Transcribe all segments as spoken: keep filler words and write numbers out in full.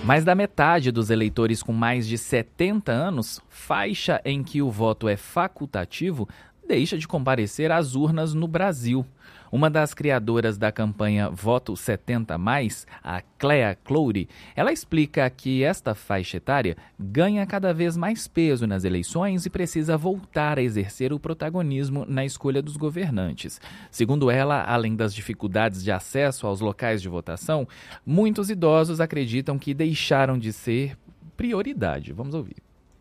Mais da metade dos eleitores com mais de setenta anos, faixa em que o voto é facultativo, deixa de comparecer às urnas no Brasil. Uma das criadoras da campanha Voto setenta mais, a Clea Clouri, ela explica que esta faixa etária ganha cada vez mais peso nas eleições e precisa voltar a exercer o protagonismo na escolha dos governantes. Segundo ela, além das dificuldades de acesso aos locais de votação, muitos idosos acreditam que deixaram de ser prioridade. Vamos ouvir.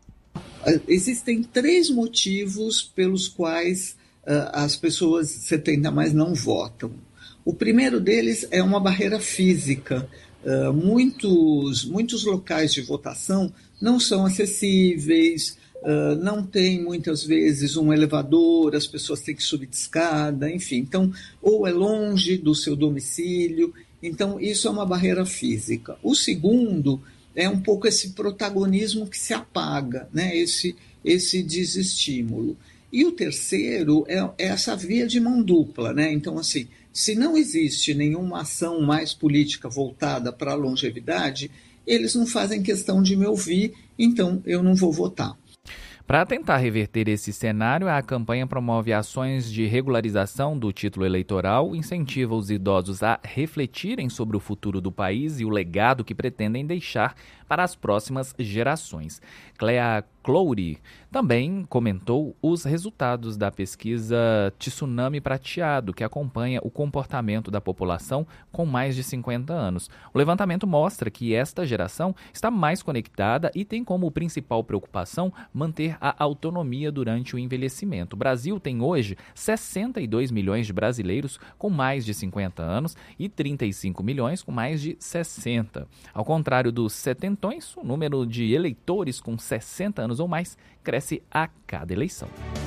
Existem três motivos pelos quais uh, as pessoas setenta mais não votam. O primeiro deles é uma barreira física. Uh, muitos, muitos locais de votação não são acessíveis, uh, não tem muitas vezes um elevador, as pessoas têm que subir de escada, enfim. Então, ou é longe do seu domicílio, então isso é uma barreira física. O segundo é um pouco esse protagonismo que se apaga, né? esse, esse desestímulo. E o terceiro é, é essa via de mão dupla, né? Então, assim, se não existe nenhuma ação mais política voltada para a longevidade, eles não fazem questão de me ouvir, então eu não vou votar. Para tentar reverter esse cenário, a campanha promove ações de regularização do título eleitoral, incentiva os idosos a refletirem sobre o futuro do país e o legado que pretendem deixar para as próximas gerações. Clea Clouri também comentou os resultados da pesquisa Tsunami Prateado, que acompanha o comportamento da população com mais de cinquenta anos. O levantamento mostra que esta geração está mais conectada e tem como principal preocupação manter a autonomia durante o envelhecimento. O Brasil tem hoje sessenta e dois milhões de brasileiros com mais de cinquenta anos e trinta e cinco milhões com mais de sessenta. Ao contrário dos setentões, o número de eleitores com sessenta anos ou mais cresce a cada eleição.